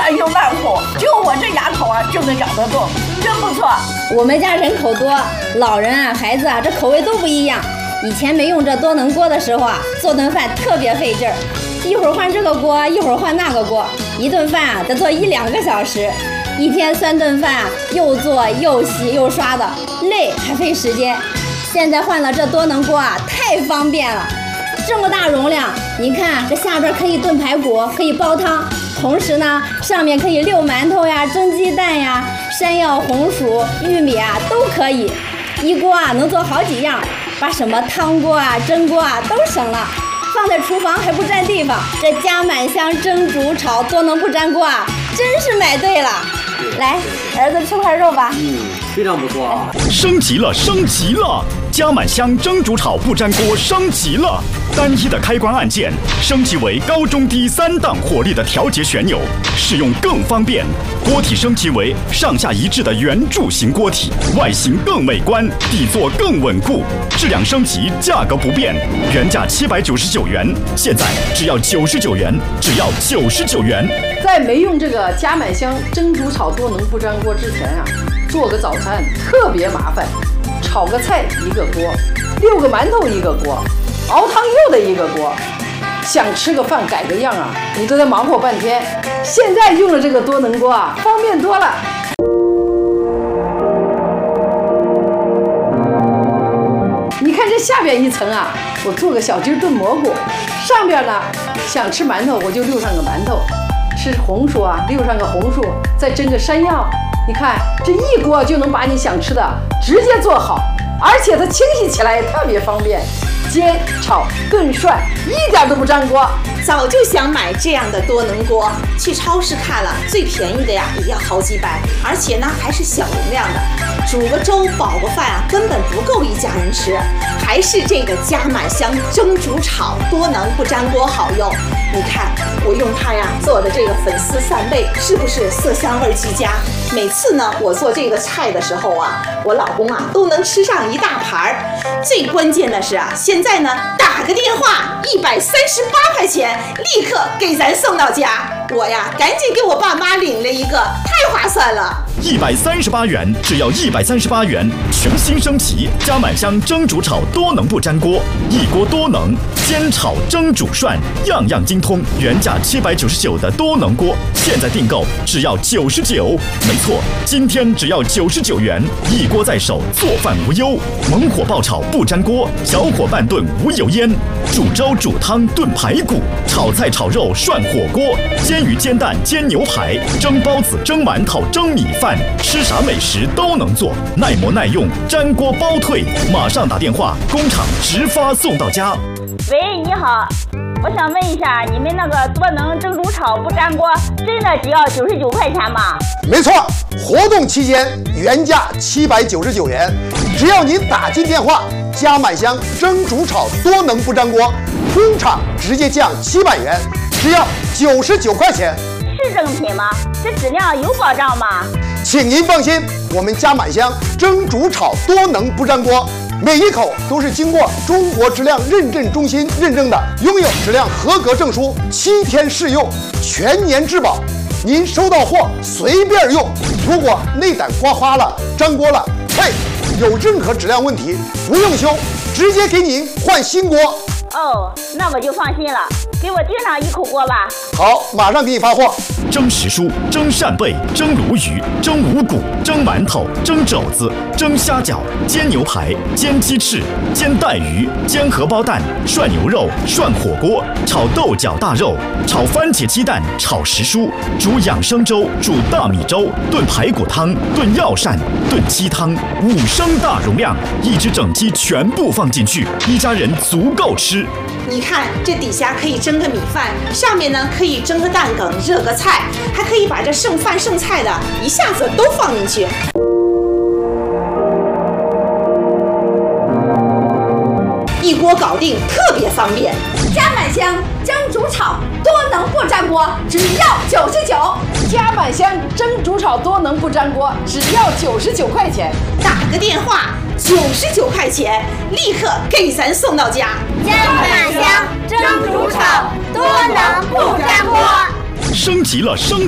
还又烂口，就我这牙口啊就能咬得动，真不错。 我们家人口多，老人啊、孩子啊，这口味都不一样。以前没用这多能锅的时候啊，做顿饭特别费劲儿，一会儿换这个锅，一会儿换那个锅，一顿饭啊得做1-2个小时，一天3顿饭啊，又做又洗又刷的，累还费时间。现在换了这多能锅啊，太方便了。这么大容量，你看这下边可以炖排骨，可以煲汤，同时呢，上面可以溜馒头呀、蒸鸡蛋呀、山药、红薯、玉米啊都可以。一锅啊能做好几样，把什么汤锅啊、蒸锅啊都省了，放在厨房还不占地方。这加满香蒸煮炒多能不粘锅啊，真是买对了。来，儿子吃块肉吧。 非常不错啊！ 升级了，升级了！加满香蒸煮炒不粘锅升级了，单一的开关按键升级为高中低3档火力的调节旋钮，使用更方便。锅体升级为上下一致的圆柱形锅体，外形更美观，底座更稳固。质量升级，价格不变，原价799元，现在只要99元，只要99元。 在没用这个加满香蒸煮炒多能不粘锅之前啊，做个早餐特别麻烦，炒个菜一个锅，溜个馒头一个锅，熬汤又得一个锅，想吃个饭改个样啊，你都得忙活半天。现在用了这个多能锅啊，方便多了。你看这下边一层啊，我做个小鸡炖蘑菇，上边呢想吃馒头我就溜上个馒头，吃红薯啊溜上个红薯，再蒸个山药。你看这一锅就能把你想吃的直接做好，而且它清洗起来也特别方便，煎、炒、炖、涮，一点都不粘锅。 早就想买这样的多能锅，去超市看了，最便宜的呀也要好几百，而且呢还是小容量的，煮个粥、煲个饭啊，根本不够一家人吃。还是这个加满香蒸煮炒多能不粘锅好用。你看我用它呀做的这个粉丝扇贝，是不是色香味俱佳？每次呢我做这个菜的时候啊，我老公啊都能吃上一大盘儿。最关键的是啊，现在呢打个电话138块钱，立刻给咱送到家。我呀赶紧给我爸妈领了一个，太划算了。 138元，只要138元，全新升级加满香蒸煮炒多能不粘锅，一锅多能，煎炒蒸煮涮样样精通。原价799的多能锅，现在订购只要99。没错，今天只要99元，一锅在手，做饭无忧。猛火爆炒不粘锅，小火半炖无油烟。煮粥煮汤炖排骨，炒菜炒肉涮火锅，煎鱼煎蛋煎牛排，蒸包子蒸馒头蒸米饭，吃啥美食都能做，耐磨耐用，粘锅包退。马上打电话，工厂直发送到家。 喂，你好，我想问一下，你们那个多能蒸煮炒不粘锅真的只要99块钱吗？ 没错，活动期间原价799元，只要您打进电话，加满香蒸煮炒多能不粘锅，工厂直接降700元，只要99块钱。 是正品吗？这质量有保障吗？ 请您放心，我们加满香蒸煮炒多能不粘锅，每一口都是经过中国质量认证中心认证的，拥有质量合格证书，7天试用，全年质保。您收到货随便用，如果内胆刮花了、粘锅了，嘿，有任何质量问题不用修，直接给您换新锅。 哦，那我就放心了，给我订上1口锅吧。 好，马上给你发货。 蒸时蔬、蒸扇贝、蒸鲈鱼、蒸五谷、蒸馒头、蒸肘子、蒸虾饺、煎牛排、煎鸡翅、煎带鱼、煎荷包蛋、涮牛肉、涮火锅、炒豆角大肉、炒番茄鸡蛋、炒时蔬、煮养生粥、煮大米粥、炖排骨汤、炖药膳、炖鸡汤，5升大容量，一只整鸡全部放进去，一家人足够吃。 你看这底下可以蒸个米饭，上面呢可以蒸个蛋梗、热个菜，还可以把这剩饭剩菜的一下子都放进去。一锅搞定，特别方便。 加满香蒸煮炒多能不粘锅，只要99。 加满香蒸煮炒多能不粘锅，只要99块钱。 打个电话，99块钱，立刻给咱送到家。 加满香蒸煮炒多能不粘锅， 升级了，升